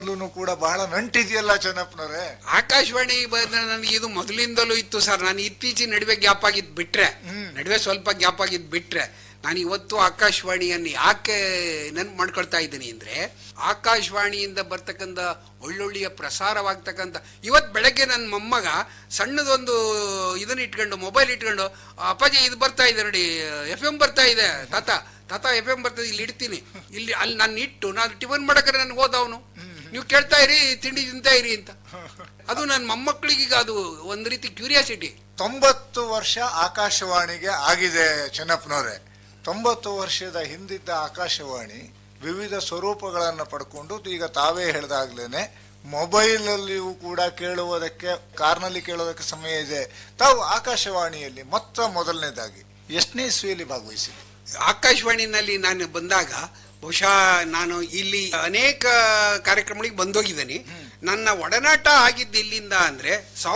ಕೂಡ ಬಹಳ ನಂಟಿದೆಯಲ್ಲ ಚೆನ್ನಪ್ಪನವ್ರೆ. ಆಕಾಶವಾಣಿ ನನಗೆ ಇದು ಮೊದಲಿಂದಲೂ ಇತ್ತು ಸರ್. ನಾನು ಇತ್ತೀಚಿನ ನಡುವೆ ಗ್ಯಾಪ್ ಆಗಿದ್ ಬಿಟ್ರೆ, ನಡುವೆ ಸ್ವಲ್ಪ ಗ್ಯಾಪ್ ಆಗಿದ್ ಬಿಟ್ರೆ, ನಾನು ಇವತ್ತು ಆಕಾಶವಾಣಿಯನ್ನು ಯಾಕೆ ನೆನ್ಪು ಮಾಡ್ಕೊಳ್ತಾ ಇದ್ದೀನಿ ಅಂದ್ರೆ, ಆಕಾಶವಾಣಿಯಿಂದ ಬರ್ತಕ್ಕಂಥ ಒಳ್ಳೊಳ್ಳೆಯ ಪ್ರಸಾರವಾಗ್ತಕ್ಕಂಥ, ಇವತ್ತು ಬೆಳಗ್ಗೆ ನನ್ನ ಮೊಮ್ಮಗ ಸಣ್ಣದೊಂದು ಇದನ್ನ ಇಟ್ಕೊಂಡು, ಮೊಬೈಲ್ ಇಟ್ಕೊಂಡು, ಅಪ್ಪಾಜಿ ಇದು ಬರ್ತಾ ಇದೆ ನೋಡಿ, FM ಬರ್ತಾ ಇದೆ ತಾತ FM ಬರ್ತದೆ, ಇಲ್ಲಿ ಇಡ್ತೀನಿ, ಇಲ್ಲಿ ಅಲ್ಲಿ ನಾನು ಇಟ್ಟು ನಾನು ಟಿಫನ್ ಮಾಡಕ್ರೆ ನನ್ಗೆ ಹೋದವನು, ನೀವು ಕೇಳ್ತಾ ಇರಿ, ತಿಂಡಿ ತಿಂತಾ ಇರಿ ಅಂತ. ಅದು ನನ್ನ ಮೊಮ್ಮಕ್ಕಳಿಗೀಗ ಅದು ಒಂದು ರೀತಿ ಕ್ಯೂರಿಯಾಸಿಟಿ. 90 ವರ್ಷ ಆಕಾಶವಾಣಿಗೆ ಆಗಿದೆ ಚೆನ್ನಪ್ಪನವ್ರೆ. 90 ವರ್ಷದ ಹಿಂದಿದ್ದ ಆಕಾಶವಾಣಿ ವಿವಿಧ ಸ್ವರೂಪಗಳನ್ನು ಪಡ್ಕೊಂಡು, ಈಗ ತಾವೇ ಹೇಳಿದಾಗ್ಲೇನೆ ಮೊಬೈಲಲ್ಲಿಯೂ ಕೂಡ ಕೇಳುವುದಕ್ಕೆ, ಕಾರ್ನಲ್ಲಿ ಕೇಳೋದಕ್ಕೆ ಸಮಯ ಇದೆ. ತಾವು ಆಕಾಶವಾಣಿಯಲ್ಲಿ ಮೊದಲನೇದಾಗಿ ಎಷ್ಟನೇ ಇಸ್ವಿಯಲ್ಲಿ ಭಾಗವಹಿಸಿ? ಆಕಾಶವಾಣಿನಲ್ಲಿ ನಾನು ಬಂದಾಗ ಬಹುಶಃ ನಾನು ಇಲ್ಲಿ ಅನೇಕ ಕಾರ್ಯಕ್ರಮಗಳಿಗೆ ಬಂದೋಗಿದ್ದೀನಿ. ನನ್ನ ಒಡನಾಟ ಆಗಿದ್ದು ಇಲ್ಲಿಂದ ಅಂದ್ರೆ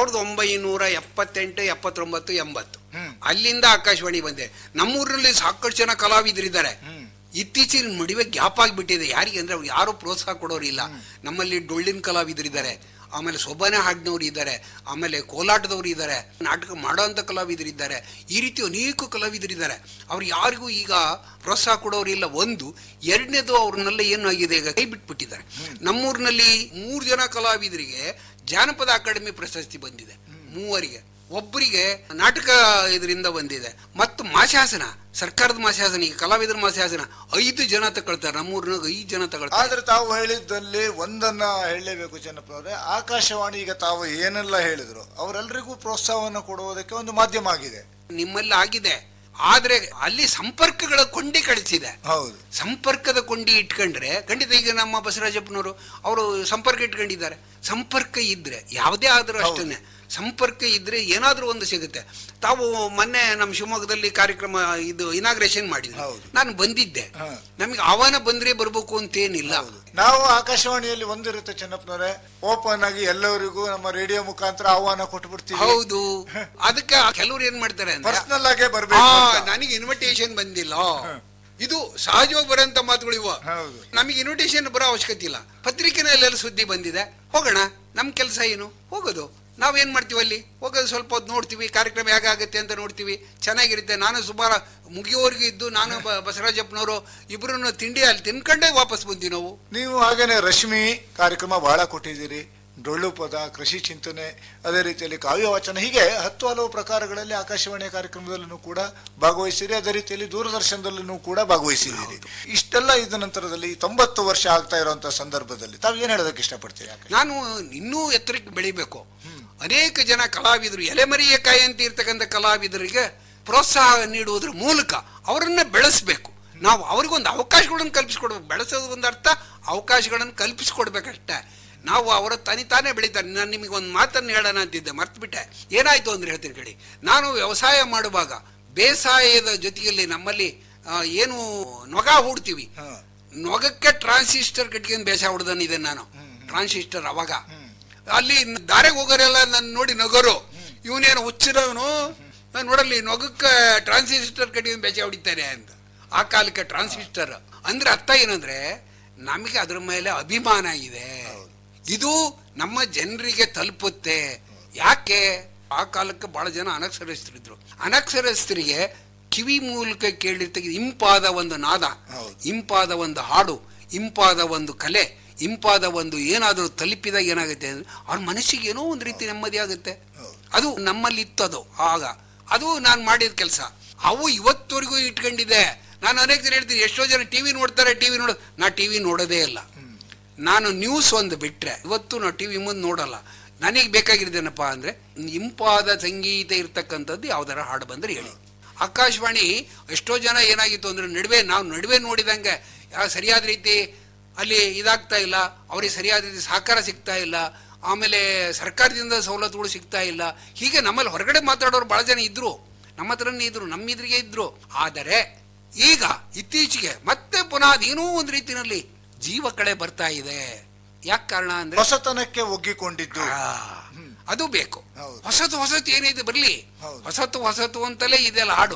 1978, 79, 80 ಅಲ್ಲಿಂದ ಆಕಾಶವಾಣಿ ಬಂದೆ. ನಮ್ಮೂರಿನಲ್ಲಿ ಸಾಕಷ್ಟು ಜನ ಕಲಾವಿದರಿದ್ದಾರೆ. ಇತ್ತೀಚಿನ ನಡುವೆ ಗ್ಯಾಪ್ ಆಗಿಬಿಟ್ಟಿದೆ. ಯಾರಿಗೆ ಅಂದ್ರೆ ಅವ್ರು ಯಾರು ಪ್ರೋತ್ಸಾಹ ಕೊಡೋರು ಇಲ್ಲ. ನಮ್ಮಲ್ಲಿ ಡೊಳ್ಳಿನ ಕಲಾವಿದರಿದ್ದಾರೆ, ಆಮೇಲೆ ಸೊಬಾನೆ ಹಾಡಿನವ್ರು ಇದ್ದಾರೆ, ಆಮೇಲೆ ಕೋಲಾಟದವ್ರು ಇದ್ದಾರೆ, ನಾಟಕ ಮಾಡೋಂಥ ಕಲಾವಿದರಿದ್ದಾರೆ. ಈ ರೀತಿ ಅನೇಕ ಕಲಾವಿದರಿದ್ದಾರೆ. ಅವ್ರು ಯಾರಿಗೂ ಈಗ ಪ್ರೋತ್ಸಾಹ ಕೊಡೋರು ಇಲ್ಲ. ಒಂದು. ಎರಡನೇದು, ಅವ್ರನ್ನೆಲ್ಲ ಏನಾಗಿದೆ, ಈಗ ಕೈ ಬಿಟ್ಬಿಟ್ಟಿದ್ದಾರೆ. ನಮ್ಮೂರಿನಲ್ಲಿ 3 ಜನ ಕಲಾವಿದರಿಗೆ ಜಾನಪದ ಅಕಾಡೆಮಿ ಪ್ರಶಸ್ತಿ ಬಂದಿದೆ, 3 ಒಬ್ಬರಿಗೆ ನಾಟಕ ಇದರಿಂದ ಬಂದಿದೆ. ಮತ್ತು ಮಾಶಾಸನ, ಸರ್ಕಾರದ ಮಾಶಾಸನ, ಈಗ ಕಲಾವಿದರ ಮಾಶಾಸನ 5 ಜನ ತಗೊಳ್ತಾರೆ. ನಮ್ಮೂರಿನಾಗ 5 ಜನ ತಗೊಳ್ತಾರೆ. ಆದ್ರೆ ತಾವು ಹೇಳಿದ್ದಲ್ಲಿ ಒಂದನ್ನ ಹೇಳಲೇಬೇಕು ಚೆನ್ನಪ್ಪನವ್ರೆ, ಆಕಾಶವಾಣಿ ಈಗ ತಾವು ಏನೆಲ್ಲ ಹೇಳಿದ್ರು ಅವರೆಲ್ಲರಿಗೂ ಪ್ರೋತ್ಸಾಹವನ್ನು ಕೊಡುವುದಕ್ಕೆ ಒಂದು ಮಾಧ್ಯಮ ಆಗಿದೆ. ನಿಮ್ಮಲ್ಲಿ ಆಗಿದೆ, ಆದ್ರೆ ಅಲ್ಲಿ ಸಂಪರ್ಕಗಳ ಕೊಂಡಿ ಕಳಿಸಿದೆ. ಹೌದು, ಸಂಪರ್ಕದ ಕೊಂಡಿ ಇಟ್ಕೊಂಡ್ರೆ ಖಂಡಿತ. ಈಗ ನಮ್ಮ ಬಸವರಾಜಪ್ಪನವರು ಅವರು ಸಂಪರ್ಕ ಇಟ್ಕೊಂಡಿದ್ದಾರೆ. ಸಂಪರ್ಕ ಇದ್ರೆ ಯಾವುದೇ ಆದ್ರೂ ಅಷ್ಟೇನೆ, ಸಂಪರ್ಕ ಇದ್ರೆ ಏನಾದ್ರೂ ಒಂದು ಸಿಗುತ್ತೆ. ತಾವು ಮೊನ್ನೆ ನಮ್ಮ ಶಿವಮೊಗ್ಗದಲ್ಲಿ ಕಾರ್ಯಕ್ರಮ ಇದು ಇನಾಗ್ರೇಷನ್ ಮಾಡಿದ್ವಿ, ನಾನು ಬಂದಿದ್ದೆ. ನಮಗೆ ಆಹ್ವಾನ ಬಂದ್ರೆ ಬರ್ಬೇಕು ಅಂತೇನಿಲ್ಲ. ನಾವು ಆಕಾಶವಾಣಿಯಲ್ಲಿ ಒಂದಿರುತ್ತೆ ಚೆನ್ನಪ್ಪನವರೇ, ಓಪನ್ ಆಗಿ ಎಲ್ಲರಿಗೂ ನಮ್ಮ ರೇಡಿಯೋ ಮುಖಾಂತರ ಆಹ್ವಾನ ಕೊಟ್ಟು ಬಿಡ್ತೀವಿ. ಹೌದು, ಅದಕ್ಕೆ ಕೆಲವ್ರು ಏನ್ ಮಾಡ್ತಾರೆ, ಪರ್ಸನಲ್ ಆಗೇ ಬರ್ಬೇಕು, ನನಗೆ ಇನ್ವಿಟೇಷನ್ ಬಂದಿಲ್ಲ. ಇದು ಸಹಜವಾಗಿ ಬರೋಂತ ಮಾತುಗಳು ಇವ. ನಮಗೆ ಇನ್ವಿಟೇಷನ್ ಬರೋ ಅವಶ್ಯಕತೆ ಇಲ್ಲ. ಪತ್ರಿಕೆನಲ್ಲಿ ಸುದ್ದಿ ಬಂದಿದೆ, ಹೋಗೋಣ, ನಮ್ ಕೆಲಸ ಏನು, ಹೋಗೋದು. ನಾವೇನ್ ಮಾಡ್ತೀವಿ, ಅಲ್ಲಿ ಹೋಗೋದು, ಸ್ವಲ್ಪ ಹೊತ್ತು ನೋಡ್ತೀವಿ, ಕಾರ್ಯಕ್ರಮ ಹೇಗಾಗುತ್ತೆ ಅಂತ ನೋಡ್ತೀವಿ, ಚೆನ್ನಾಗಿರುತ್ತೆ. ನಾನು ಸುಮಾರು ಮುಗಿಯೋವರೆಗೂ ಇದ್ದು, ನಾನು ಬಸವರಾಜಪ್ಪನವರು ಇಬ್ಬರನ್ನು ತಿಂಡಿ ಅಲ್ಲಿ ತಿನ್ಕೊಂಡೇ ವಾಪಸ್ ಬಂದ್ವಿ ನಾವು. ನೀವು ಹಾಗೇನೆ ರಶ್ಮಿ ಕಾರ್ಯಕ್ರಮ ಬಹಳ ಕೊಟ್ಟಿದ್ದೀರಿ, ಡೊಳ್ಳು ಪದ, ಕೃಷಿ ಚಿಂತನೆ, ಅದೇ ರೀತಿಯಲ್ಲಿ ಕಾವ್ಯ ವಾಚನ, ಹೀಗೆ 10 ಹಲವು ಪ್ರಕಾರಗಳಲ್ಲಿ ಆಕಾಶವಾಣಿಯ ಕಾರ್ಯಕ್ರಮದಲ್ಲೂ ಕೂಡ ಭಾಗವಹಿಸಿರಿ. ಅದೇ ರೀತಿಯಲ್ಲಿ ದೂರದರ್ಶನದಲ್ಲೂ ಕೂಡ ಭಾಗವಹಿಸಿದ್ದೀರಿ. ಇಷ್ಟೆಲ್ಲ ಇದ್ದ ನಂತರದಲ್ಲಿ 90 ವರ್ಷ ಆಗ್ತಾ ಇರುವಂತಹ ಸಂದರ್ಭದಲ್ಲಿ ತಾವು ಏನ್ ಹೇಳೋದಕ್ಕೆ ಇಷ್ಟಪಡ್ತೀರಿ? ನಾನು ಇನ್ನೂ ಎತ್ತರಕ್ಕೆ ಬೆಳಿಬೇಕು. ಅನೇಕ ಜನ ಕಲಾವಿದರು, ಎಲೆಮರಿಯ ಕಾಯಿ ಅಂತ ಇರ್ತಕ್ಕಂಥ ಕಲಾವಿದರಿಗೆ ಪ್ರೋತ್ಸಾಹ ನೀಡುವುದರ ಮೂಲಕ ಅವರನ್ನ ಬೆಳೆಸಬೇಕು. ನಾವು ಅವ್ರಿಗೊಂದು ಅವಕಾಶಗಳನ್ನು ಕಲ್ಪಿಸ್ಕೊಡ್ಬೇಕು. ಬೆಳೆಸೋದು ಒಂದು ಅರ್ಥ, ಅವಕಾಶಗಳನ್ನು ಕಲ್ಪಿಸ್ಕೊಡ್ಬೇಕಷ್ಟೇ. ನಾವು ಅವರ ತಾನೇ ಬೆಳೀತಾರೆ. ನಾನು ನಿಮಗೆ ಒಂದು ಮಾತನ್ನು ಹೇಳೋಣ ಅಂತಿದ್ದೆ, ಮರ್ತ್ಬಿಟ್ಟೆ. ಏನಾಯ್ತು ಅಂದ್ರೆ ಹೇಳ್ತೀನಿ ಕೇಳಿ. ನಾನು ವ್ಯವಸಾಯ ಮಾಡುವಾಗ ಬೇಸಾಯದ ಜೊತೆಯಲ್ಲಿ ನಮ್ಮಲ್ಲಿ ಏನು ನೊಗ ಹೂಡ್ತೀವಿ, ನೊಗಕ್ಕೆ ಟ್ರಾನ್ಸಿಸ್ಟರ್ ಕಟ್ಕೊಂಡು ಬೇಸಾಯ ಹೊಡೆದನಿದೆ ನಾನು. ಟ್ರಾನ್ಸಿಸ್ಟರ್ ಅವಾಗ ಅಲ್ಲಿ ದಾರೆಗೆ ಹೋಗೋರೆಲ್ಲ ನನ್ನ ನೋಡಿ ನಗರು, ಇವನೇನು ಹುಚ್ಚಿರೋನು, ನಾನು ನೋಡಲ್ಲಿ ನೊಗಕ್ಕೆ ಟ್ರಾನ್ಸಿಸ್ಟರ್ ಕಟ್ಕೊಂಡು ಬೇಸಾಯ ಹೊಡಿತಾನೆ ಅಂತ. ಆ ಕಾಲಕ್ಕೆ ಟ್ರಾನ್ಸಿಸ್ಟರ್ ಅಂದ್ರೆ ಅರ್ಥ ಏನಂದ್ರೆ, ನಮಗೆ ಅದ್ರ ಮೇಲೆ ಅಭಿಮಾನ ಇದೆ, ಇದು ನಮ್ಮ ಜನರಿಗೆ ತಲುಪುತ್ತೆ. ಯಾಕೆ, ಆ ಕಾಲಕ್ಕೆ ಬಹಳ ಜನ ಅನಕ್ಷರಸ್ಥರಿದ್ರು. ಅನಕ್ಷರಸ್ಥರಿಗೆ ಕಿವಿ ಮೂಲಕ ಕೇಳಿರ್ತಕ್ಕ ಇಂಪಾದ ಒಂದು ನಾದ, ಇಂಪಾದ ಒಂದು ಹಾಡು, ಇಂಪಾದ ಒಂದು ಕಲೆ, ಇಂಪಾದ ಒಂದು ಏನಾದರೂ ತಲುಪಿದಾಗ ಏನಾಗುತ್ತೆ ಅಂದ್ರೆ ಅವ್ರ ಮನಸ್ಸಿಗೆ ಏನೋ ಒಂದು ರೀತಿ ನೆಮ್ಮದಿ ಆಗುತ್ತೆ. ಅದು ನಮ್ಮಲ್ಲಿ ಇತ್ತದು ಆಗ. ಅದು ನಾನು ಮಾಡಿದ ಕೆಲಸ. ಅವು ಇವತ್ತವರೆಗೂ ಇಟ್ಕೊಂಡಿದೆ. ನಾನು ಅನೇಕ ಜನ ಹೇಳ್ತೀನಿ, ಎಷ್ಟೋ ಜನ ಟಿವಿ ನೋಡ್ತಾರೆ, ಟಿವಿ ನಾ ಟಿವಿ ನೋಡೋದೇ ಇಲ್ಲ. ನಾನು ನ್ಯೂಸ್ ಒಂದು ಬಿಟ್ರೆ ಇವತ್ತು ನಾವು ಟಿವಿ ಮುಂದೆ ನೋಡಲ್ಲ. ನನಗೆ ಬೇಕಾಗಿರೋದೇನಪ್ಪ ಅಂದ್ರೆ ಇಂಪಾದ ಸಂಗೀತ ಇರ್ತಕ್ಕಂಥದ್ದು ಯಾವ್ದಾರ ಹಾಡು ಬಂದ್ರೆ ಹೇಳಿ. ಆಕಾಶವಾಣಿ ಎಷ್ಟೋ ಜನ ಏನಾಗಿತ್ತು ಅಂದ್ರೆ ನಡುವೆ ನೋಡಿದಂಗೆ ಸರಿಯಾದ ರೀತಿ ಅಲ್ಲಿ ಇದಾಗ್ತಾ ಇಲ್ಲ, ಅವ್ರಿಗೆ ಸರಿಯಾದ ರೀತಿ ಸಹಕಾರ ಸಿಗ್ತಾ ಇಲ್ಲ, ಆಮೇಲೆ ಸರ್ಕಾರದಿಂದ ಸವಲತ್ತುಗಳು ಸಿಗ್ತಾ ಇಲ್ಲ. ಹೀಗೆ ನಮ್ಮಲ್ಲಿ ಹೊರಗಡೆ ಮಾತಾಡೋರು ಬಹಳ ಜನ ಇದ್ರು, ನಮ್ಮ ಹತ್ರನೇ ಇದ್ರು, ನಮ್ಮಿದ್ರಿಗೆ ಇದ್ರು. ಆದರೆ ಈಗ ಇತ್ತೀಚೆಗೆ ಮತ್ತೆ ಪುನಃ ಅದೇನೋ ಒಂದು ರೀತಿಯಲ್ಲಿ ಜೀವ ಕಳೆ ಬರ್ತಾ ಇದೆ. ಯಾಕೆ ಕಾರಣ ಅಂದ್ರೆ ಹೊಸತನಕ್ಕೆ ಒಗ್ಗಿಕೊಂಡಿದ್ದು ಅದು ಬೇಕು. ಹೊಸತು ಏನಿದೆ ಬರ್ಲಿ, ಹೊಸತು ಅಂತಲೇ ಇದೆಲ್ಲ ಹಾಡು.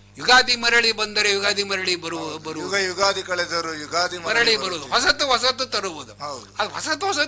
ಯುಗಾದಿ ಮರಳಿ ಬಂದರೆ ಯುಗಾದಿ ಮರಳಿ ಯುಗಾದಿ ಕಳೆದರು ಯುಗಾದಿ ಮರಳಿ ಬರುವುದು, ಹೊಸತು ಹೊಸತು ತರುವುದು. ಹೌದು. ಅದು ಹೊಸತು ಹೊಸತು